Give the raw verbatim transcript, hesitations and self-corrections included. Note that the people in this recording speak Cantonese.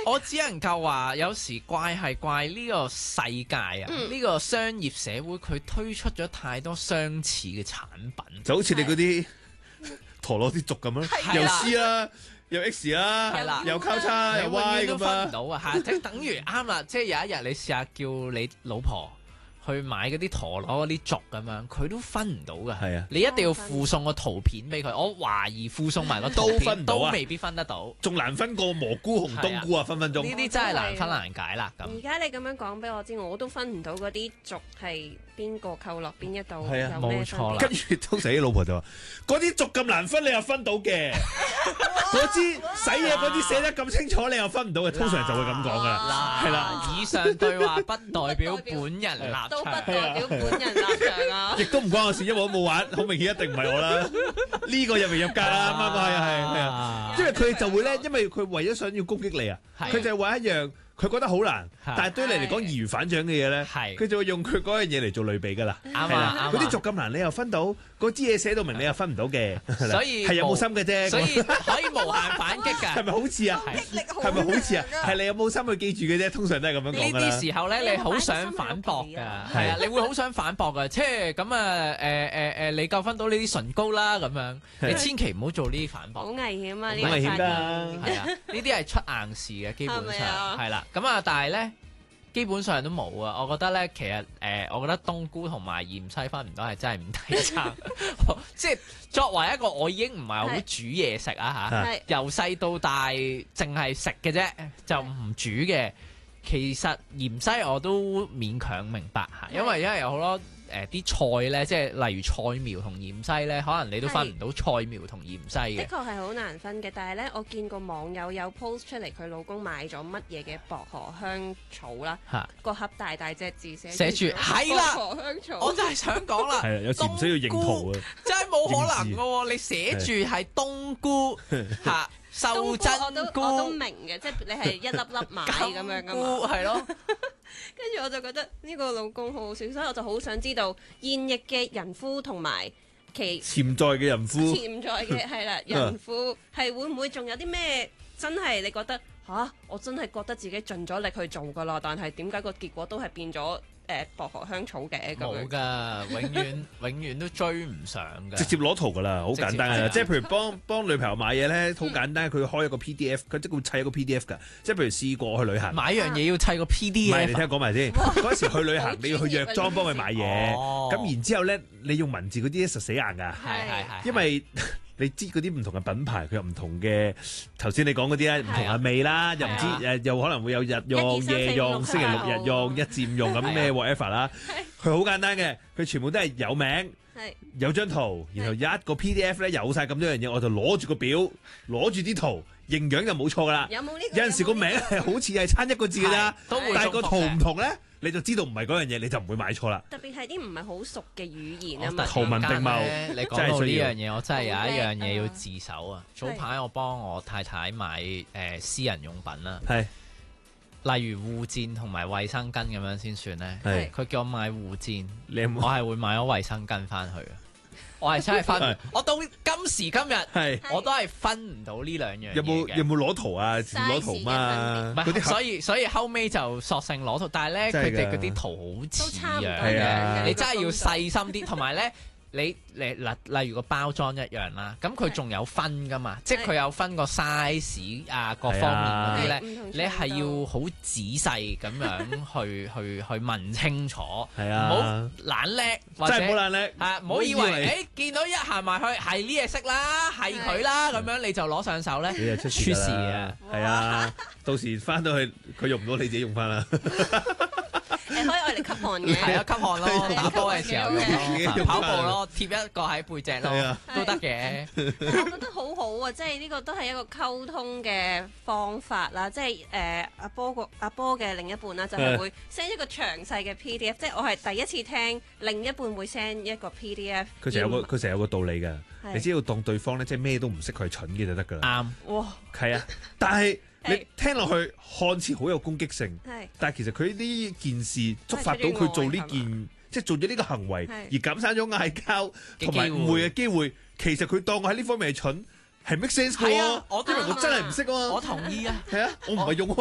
我只能夠話，有時怪係怪呢個世界啊，呢、嗯、個商業社會佢推出咗太多相似嘅產品， 就好似你嗰啲陀螺啲軸咁樣，又 C 啦，又 X 啦，又交叉又 Y 咁啊， 分唔到啊嚇！即係等於啱啦，即係有一日你試下叫你老婆去買嗰啲陀螺嗰啲軸咁樣，佢都分唔到㗎。係啊，你一定要附送個圖片俾佢。我懷疑附送埋個圖片都分唔到啊，都未必分得到。 仲難分過蘑菇紅冬菇啊，分分鐘。 呢啲真係難分難解啦。咁而家你咁樣講俾我知，我都分唔到嗰啲軸係邊個扣落邊一度。 係啊，冇錯啦。 跟住通常啲老婆就話：嗰啲軸咁難分，你又分到嘅；嗰支洗嘢嗰啲寫得咁清楚，你又分唔到嘅。通常就會咁講㗎啦。係啦， 以上對話不代表本人立場。 都不代表本人立場啊！ 亦都唔關我事，因為我冇玩，好明顯一定唔係我啦。呢個入唔入格啦？啱啊，係啊，係啊，因為佢就會咧，因為佢為咗想要攻擊你啊，佢就係話一樣。佢覺得好難，但係對你嚟講易如反掌嘅嘢咧，佢就會用佢嗰樣嘢嚟做類比㗎啦。啱啊，嗰啲軸咁難，你又分到；嗰支嘢寫到明，你又分唔到嘅。所以係有冇心嘅啫。 所以可以無限反擊㗎。 係咪好似啊？係咪好似啊？係你有冇心去記住嘅啫。通常都係咁樣講㗎啦。 呢啲時候咧，你好想反駁㗎，係啊，你會好想反駁㗎。即係咁啊，誒誒誒，你夠分到呢啲唇膏啦，咁樣你千祈唔好做呢啲反駁。 好危險啊！呢個危險㗎， 係啊，呢啲係出硬事嘅，基本上係啦。咁啊，但係咧，基本上都冇啊。我覺得咧，其實誒、呃，我覺得冬菇同埋芫茜分唔到係真係唔抵撐。即係作為一個我已經唔係好煮嘢食啊嚇，由細到大淨係食嘅啫，就唔煮嘅。其實芫茜我都勉強明白嚇，因為因為有好多。誒啲菜咧，即係例如菜苗同芫茜咧，可能你都分唔到菜苗同芫茜嘅。 的確係好難分嘅，但係咧，我見過網友有 post 出嚟，佢老公買咗乜嘢嘅薄荷香草啦，個盒大大隻字寫寫住係啦， 薄荷香草， 我就係想講啦， 係啊，有時唔需要認圖啊， 真係冇可能嘅喎，你寫住係冬菇嚇。秀珍菇我都我都明嘅，即係你係一粒粒買咁樣噶嘛， 係咯。 跟住我就覺得呢個老公好好笑，所以我就好想知道現役嘅人夫同埋其潛在嘅人夫， 潛在嘅係啦，人夫係會唔會仲有啲咩真係你覺得吓、啊？我真係覺得自己盡咗力去做噶啦，但係點解個結果都係變咗？誒薄荷香草嘅冇㗎，永遠永遠都追唔上㗎。 直接攞圖㗎啦，好簡單嘅。即係譬如幫幫女朋友買嘢咧，好簡單，佢開一個 P D F，佢即係會砌一個 P D F 㗎。即係譬如試過去旅行， 買樣嘢要砌個 P D F。 唔係，你聽我講埋先。嗰時去旅行，你要去藥妝幫佢買嘢，咁然之後咧，你用文字嗰啲實死硬㗎。 係係係。 因為你知嗰啲唔同嘅品牌，佢有唔同嘅頭先你講嗰啲咧，唔同嘅味啦，又唔知誒，又可能會有日用、夜用、星期六日用、一至五用咁咩 whatever 啦。佢好簡單嘅，佢全部都係有名，有張圖，然後有一個 P D F 咧，有晒咁多樣嘢，我就攞住個表，攞住啲圖，營養就冇錯噶啦。 有冇呢？ 有陣時個名係好似係差一個字㗎咋，但係個圖唔同咧。你就知道唔係嗰樣嘢，你就唔會買錯啦。 特別係啲唔係好熟嘅語言啊嘛。 圖文並茂， 你講到呢樣嘢，我真係有一樣嘢要自首啊！早排我幫我太太買誒、呃、私人用品啦，係例如護墊同埋衛生巾咁樣先算咧。係佢叫我買護墊，你有冇？我係會買咗衛生巾翻去啊！我係真係分，我到今時今日，我都係分唔到呢兩樣嘢。 有冇有冇攞圖啊？攞圖嘛？ 唔係，所以所以後尾就索性攞圖，但係咧佢哋嗰啲圖好似樣，你真係要細心啲，同埋咧。你你嗱，例如個包裝一樣啦，咁佢仲有分噶嘛，即係佢有分個 size 啊，各方面嗰啲咧，你係要好仔細咁樣去去去問清楚，係啊，唔好懶叻， 真係唔好懶叻， 啊，唔好以為誒見到一行埋去係呢嘢色啦，係佢啦，咁樣你就攞上手咧， 你就出事啊，係啊，到時翻到去佢用唔到，你自己用翻啦。 你可以愛嚟吸汗嘅， 係啊，吸汗咯，打波嘅時候用咯，跑步咯，貼一個喺背脊咯，都得嘅。 我覺得好好啊，即係呢個都係一個溝通嘅方法啦。即係誒阿波個阿波嘅另一半啦，就係會 send 一個詳細嘅 P D F。即係我係第一次聽另一半會 send 一個 P D F。 佢成日有個佢成日有個道理㗎，你只要當對方咧即係咩都唔識，佢係蠢嘅就得㗎啦。 啱，哇， 係啊，但係。你聽落去看似好有攻擊性，但係其實佢呢件事觸發到佢做呢件，即係做咗呢個行為而減省咗嗌交同埋誤會嘅機會。其實佢當我喺呢方面係蠢，係 make sense 嘅喎。因為我真係唔識啊嘛。 我同意啊。 係啊，我唔係用開。